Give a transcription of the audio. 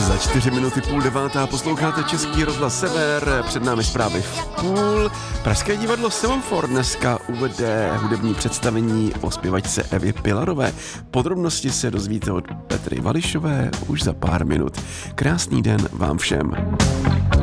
Za 4 minuty 8:30 posloucháte Český rozhlas Sever, před námi zprávy v půl. Pražské divadlo Semafor dneska uvede hudební představení o zpěvačce Evě Pilarové. Podrobnosti se dozvíte od Petry Vališové už za pár minut. Krásný den vám všem.